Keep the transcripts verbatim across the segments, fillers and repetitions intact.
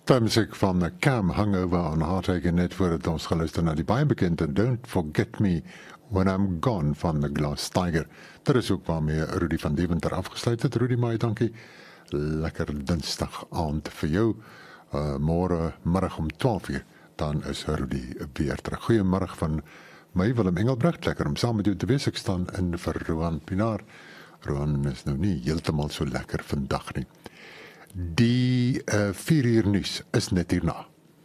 Daai musiek van Cam Hangover on Heartache net voordat ons geluister na die baie bekende Don't Forget Me When I'm Gone van The Glass Tiger. Dit is ook waarmee Rudy van Deventer afgesluit het. Rudy, maar dankie. Lekker dinsdag aand vir jou. Uh, môre middag om twaalf uur, dan is Rudy weer terug. Goeiemiddag van my, Willem Engelbrecht. Lekker om saam met jou te wees. Ek staan in vir Roan Pinaar. Roan is nou nie heeltemal so lekker vandag nie. Die uh, vier uur nuus is net hierna.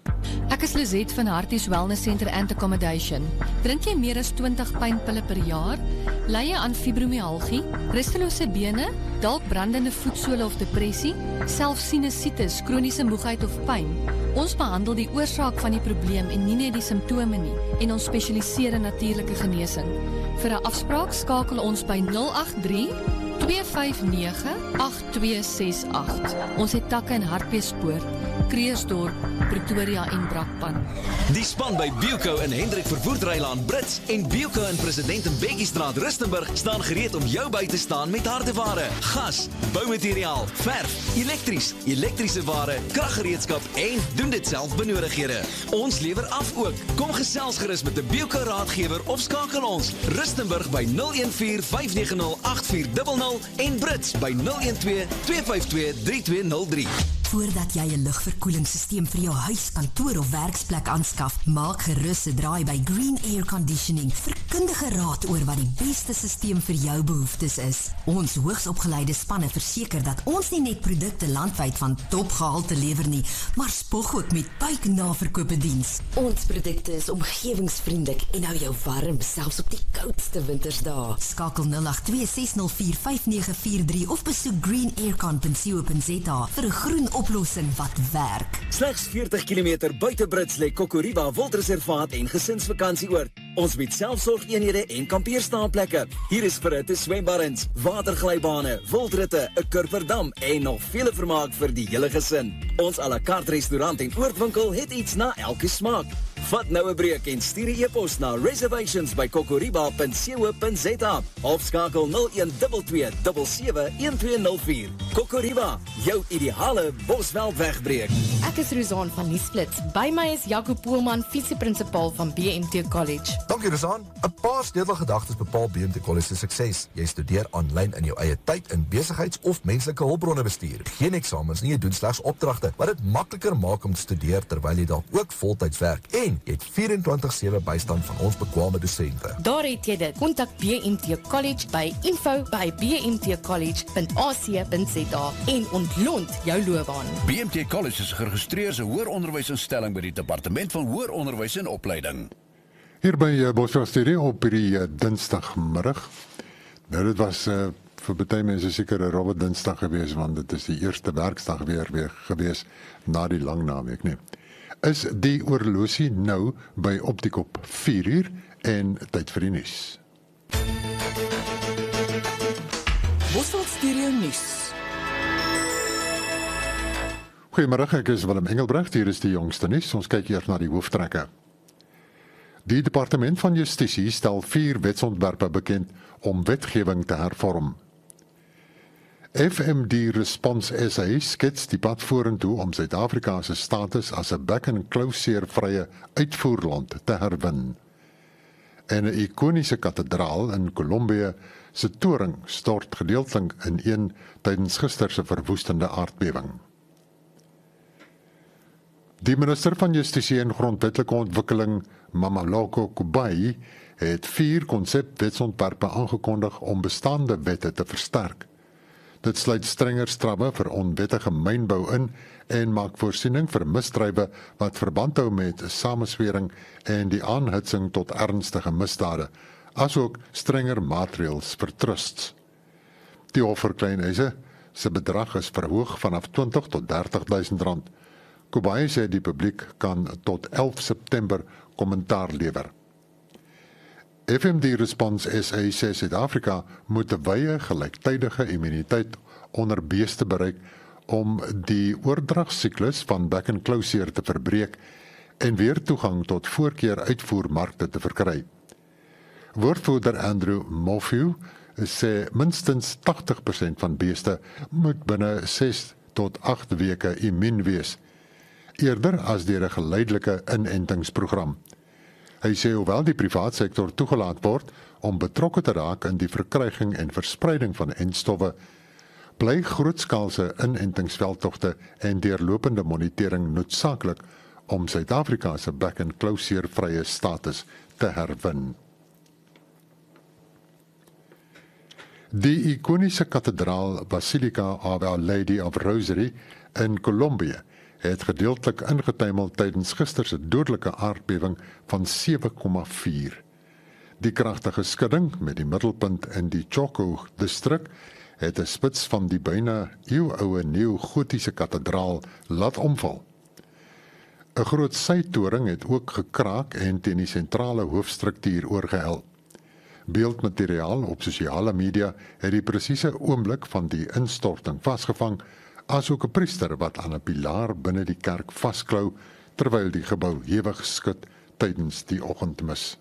Ek is Lizet van Harties Wellness Center and Accommodation. Drink jy meer as twintig pynpille per jaar? Ly jy aan fibromyalgie, rustelose bene, dalk brandende voetsole of depressie, selfs sinusitis, kroniese moegheid of pyn? Ons behandel die oorsaak van die probleem en nie net die simptome nie, en ons spesialiseer in natuurlike genesing. Vir 'n afspraak skakel ons by nul agt drie, twee vyf nege, agt twee ses agt. Ons het takke in Hartbeespoort, Kreersdorp, Pretoria en Brakpan. Die span by Bielco in Hendrik Vervoerdrylaan Brits en Bielco in President en Bekkiestraat Rustenburg staan gereed om jou by te staan met hardeware, gas, boumateriaal, verf, elektries, elektriese ware, kraggereedskap en doen dit self benodighede. Ons lewer af ook. Kom gesels gerus met 'n Bielco raadgewer of skakel ons Rustenburg by nul een vier, vyf nege nul, agt vier nul nul en Brits by nul een twee, twee vyf twee, drie twee nul drie. Voordat jy 'n lugverkoelingssysteem vir jou huis, kantoor of werksplek aanskaf, maak gerus 'n draai by Green Air Conditioning vir kundige raad oor wat die beste systeem vir jou behoeftes is. Ons hoogsopgeleide spanne verseker dat ons nie net produkte landwyd van topgehalte lewer nie, maar spog ook met buiknaverkope diens. Ons produkte is omgewingsvriendelik en hou jou warm, selfs op die koudste wintersdae. Skakel nul agt twee, ses nul vier, vyf nege vier drie of besoek green aircon punt co punt za vir 'n groen oplossing wat werk. Slegs veertig kilometer buite Brits lê Kokoriba Wildreservaat en gesinsvakantieoord. Ons bied selfsorgeenhede en kampeerstaanplekke. Hier is verhitte swembaddens, waterglybane, wildritte, 'n kurperdam en nog vele vermaak vir die hele gesin. Ons à la carte restaurant en oordwinkel het iets na elke smaak. Vat nou 'n breek en stuur 'n e-pos na reservations by kokoriba punt co punt za of skakel nul een twee twee sewe sewe een twee nul vier. Kokoriba, jou ideale Bosveld wegbreek. Ek is Rosan van Nuusflits. By my is Jaco Poelman, visieprinsipal van B M T College. Dankie Rosan. 'n Paar sleutelgedagtes bepaal B M T College se sukses. Jy studeer aanlyn in jou eie tyd in besigheids- of menslike hulpbronne bestuur. Geen eksamens nie, jy doen slegs opdragte, wat dit makliker maak om te studeer terwyl jy dalk ook voltyds werk. En jy het vyf-en-twintig sewe bystand van ons bekwame dosente. Daar het jy dit. Kontak B M T College by info by b m t college punt a c punt za en ontlont jou loopbaan. B M T College is geregistreerde hoëronderwysinstelling by die Departement van Hoëronderwys en Opleiding. Hier by uh, Bosveld Studio op hierdie uh, dinsdagmiddag. Nou, dit was uh, vir baie mense seker 'n rowwe dinsdag gewees, want dit is die eerste werksdag weer weer gewees na die lang naweek, nee. Is die oorlosie nou by op die kop vier uur en tyd vir die nuus. Bosveld Studio nuus. Goeiemiddag, ek is Willem Engelbrecht, hier is die jongste nuus. Ons kyk eers na die hooftrekke. Die Departement van Justisie stel vier wetsontwerpe bekend om wetgewing te hervorm. F M D Response S A skets die pad vorentoe om Suid-Afrika se status as 'n back-and-closure-vrye uitvoerland te herwin. En 'n ikoniese kathedraal in Kolombia se toring stort gedeeltelik ineen tydens gister se verwoestende aardbewing. Die minister van Justisie en Grondwetlike Ontwikkeling, Mamaloko Kubai, het vier konsepwetsontwerpe aangekondig om bestaande wette te versterk. Dit sluit strenger strawwe vir onwettige mynbou in en maak voorsiening vir misdrywe wat verband hou met sameswering en die aanhitsing tot ernstige misdade, asook strenger maatreëls vir trusts. Die hof vir kleineise se bedrag is verhoog vanaf twintig tot dertig duisend rand. Kubai sê die publiek kan tot elf September kommentaar lewer. F M D Response S A sê Suid-Afrika moet 'n wye gelyktydige immuniteit onder beeste bereik om die oordragsiklus van back-and-closure te verbreek en weer toegang tot voorkeur-uitvoermarkte te verkry. Woordvoerder Andrew Morphew sê minstens tagtig persent van beeste moet binne ses tot agt weke immuun wees. eerder as deur 'n geleidelike inentingsprogram. Hy sê hoewel die private sektor toegelaat word om betrokke te raak in die verkryging en verspreiding van entstowwe, bly grootskaalse inentingsveldtogte en deurlopende monitering noodsaaklik om Suid-Afrika se back-and-closure vrye status te herwin. Die ikoniese kathedraal Basilica of Our Lady of Rosary in Colombia het gedeeltelik ingetuimel tydens gister se dodelike aardbewing van sewe komma vier. Die kragtige skudding met die middelpunt in die Choco distrik het 'n spits van die byna eeuoue neo-gotiese kathedraal laat omval. 'n Groot sytoring het ook gekraak en teen die sentrale hoofstruktuur oorgehel. Beeldmateriaal op sosiale media het die presiese oomblik van die instorting vasgevang, asook 'n priester wat aan 'n pilaar binne die kerk vasklou terwyl die gebou hewig skud tydens die oggendmis.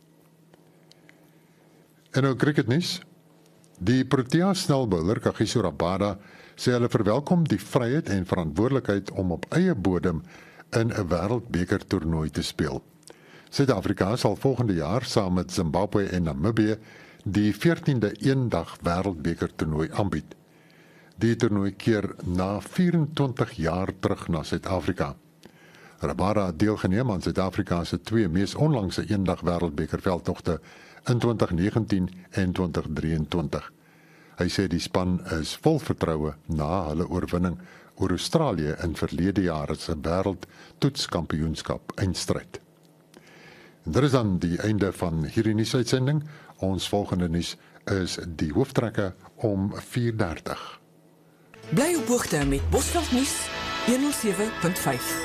En nou cricketnuus. Die Protea snelbouler Kagiso Rabada sê hulle verwelkom die vryheid en verantwoordelikheid om op eie bodem in 'n wêreldbeker toernooi te speel. Suid-Afrika sal volgende jaar saam met Zimbabwe en Namibië die veertiende eendag wêreldbeker toernooi aanbied. Die toernooi keer na vyf-en-twintig jaar terug na Suid-Afrika. Rabada het deelgeneem aan Suid-Afrika se twee mees onlangse eendag wêreldbeker veldtogte in twintig negentien en twintig drieëntwintig. Hy sê die span is vol vertroue na hulle oorwinning oor Australië in verlede jaar se wêreldtoetskampioenskap eindstryd. En dit is dan die einde van hierdie nuusuitsending. Ons volgende nuus is die hooftrekke om vier dertig. Bly op hoogte met Bosveld nuus honderdsewe punt vyf.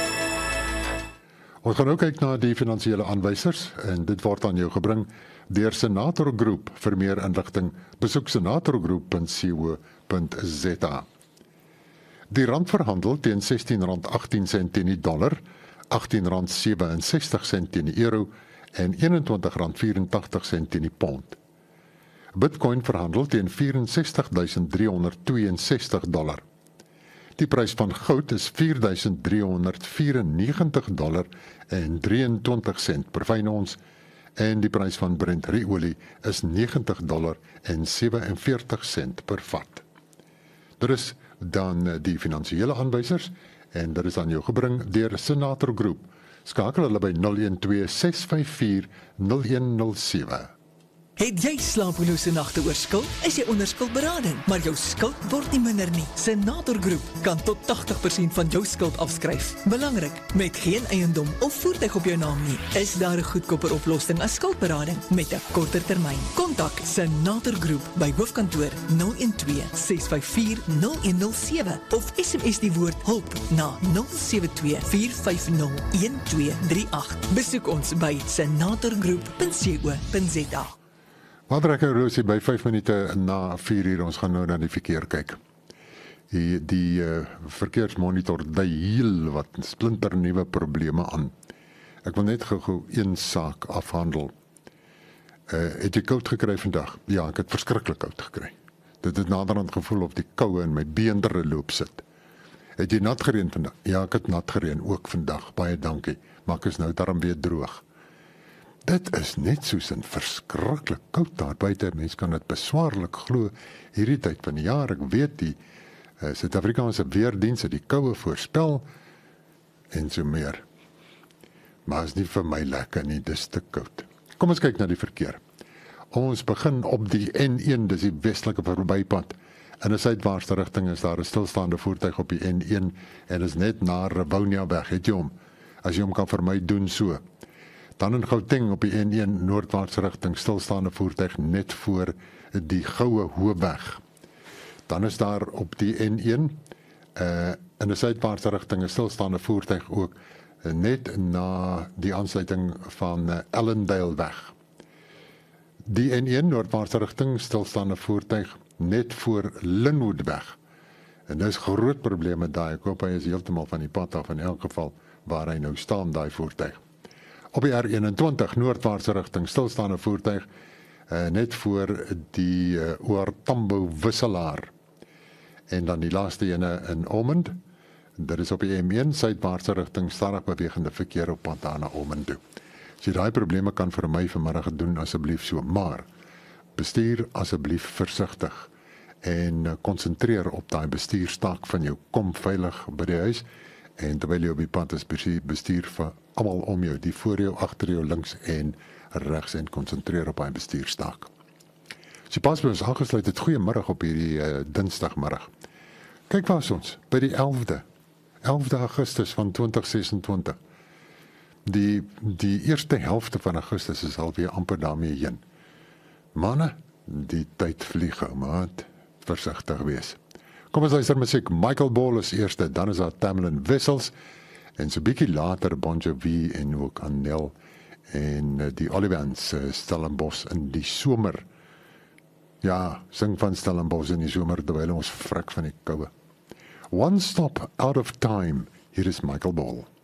Ons gaan nou kyk na die finansiële aanwysers en dit word aan jou gebring deur Senator Groep. Vir meer inligting besoek senator groep punt co punt za. Die rand verhandel teen sestien rand agttien sent teen die dollar, agttien rand ses en ses sent teen die euro en eenentwintig rand vyf en agt sent teen die pond. Bitcoin verhandel teen vyf en ses duisend drie honderd twee en ses dollar. Die prys van goud is vier duisend drie honderd vyf en negentig dollar en drieëntwintig sent per fyn ons en die prys van Brent ruolie is negentig dollar en sewenveertig sent per vat. Dit is dan die finansiële aanwysers en dit is aan jou gebring deur Senator Groep. Skakel hulle by nul een twee ses vyf vier nul een nul sewe. Het jy slapelose nagte oor skuld? Is jy onder skuldberading, maar jou skuld word nie minder nie. Senator Groep kan tot tagtig persent van jou skuld afskryf. Belangrik, met geen eiendom of voertuig op jou naam nie, is daar 'n goedkoper oplossing as skuldberading met 'n korter termyn. Kontak Senator Groep by hoofkantoor nul een twee ses vyf vier nul een nul sewe of S M S die woord hulp na nul sewe twee vier vyf nul een twee drie agt. Besoek ons by senator groep punt co punt za. Wat rek Rosie by vyf minute na vier uur, ons gaan nou na die verkeer kyk. Die, die uh, verkeersmonitor dui heel wat splinternuwe probleme aan. Ek wil net gou een saak afhandel. Uh, het jy koud gekry vandag? Ja, ek het verskriklik koud gekry. Dit het naderhand gevoel of die koue in my beendere loop sit. Het jy nat gereën vandag? Ja, ek het nat gereën ook vandag, baie dankie, maar ek is nou daarom weer droog. Dit is net soos 'n verskriklik koud daar buite. Mens kan dit beswaarlik glo hierdie tyd van die jaar. Ek weet die uh, Suid-Afrikaanse weerdiens het die koue voorspel en so meer. Maar is nie vir my lekker nie, dis te koud. Kom ons kyk na die verkeer. Ons begin op die N een, dis die westelike verbypad. In 'n suidwaartse rigting is daar 'n stilstaande voertuig op die N een en is net na Rivonia weg. Het jy hom? As jy hom kan vermy, doen so. Dan in Gauteng op die N een noordwaartse rigting stilstaande voertuig net voor die Goue Hoofweg. Dan is daar op die N een uh, in 'n suidwaartse rigting 'n stilstaande voertuig ook uh, net na die aansluiting van uh, Ellendale weg. Die N een noordwaartse rigting stilstaande voertuig net voor Linwood weg. En dis groot probleme daai. Ek hoop hy is heeltemal van die pad af in elk geval waar hy nou staan, daai voertuig. Op die R eenentwintig noordwaartse rigting stilstaande voertuig uh, net voor die uh, Oortambo wisselaar. En dan die laaste ene in Ormond Dit is op die M een suidwaartse rigting stadig bewegende verkeer op pad daarna om en toe. As jy daai probleme kan vermy vanmiddag, doen asseblief so, maar bestuur asseblief versigtig en konsentreer op daai bestuurstaak van jou. Kom veilig by die huis en terwyl jy op die pad is, bestuur vir almal om jou, die voor jou, agter jou, links en regs en konsentreer op daai bestuurstaak. As jy pas by ons aangesluit het, goeiemiddag op hierdie uh, dinsdagmiddag. Kyk waar is ons, by die elfde Augustus van twintig sesentwintig. Die, die eerste helfte van Augustus is alweer amper daarmee heen. Manne, die tyd vlieg gou, maat, versigtig wees. Kom ons luister musiek. Michael Ball is eerste, dan is daar Tamlin Wessels, en so bietjie later Bon Jovi en ook Anel, en die Olivans, Stellenbosch in die somer. Ja, sing van Stellenbosch in die somer, terwyl ons frik van die koue. One Stop Out of Time, hier is Michael Ball.